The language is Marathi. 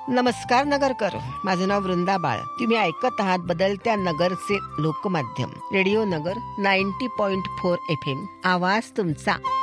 नमस्कार नगरकर, माझं नाव वृंदा बाळ. तुम्ही ऐकत आहात बदलत्या नगरचे लोकमाध्यम रेडिओ नगर 90.4 FM. आवाज तुमचा.